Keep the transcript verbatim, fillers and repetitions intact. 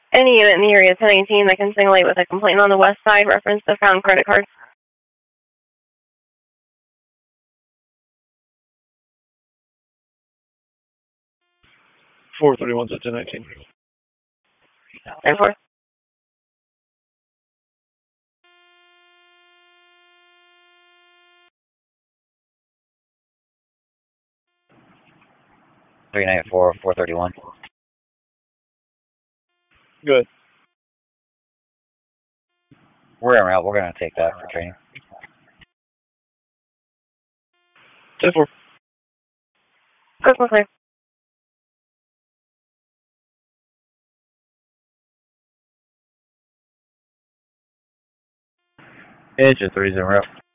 Any unit in the area ten eighteen that can singulate with a complaint on the west side, reference the found credit card. four thirty-one to ten nineteen. ten four. three ninety-four, four thirty-one. Good. We're en route. We're going to take that for training. ten four. Crystal clear. Engine three's en route.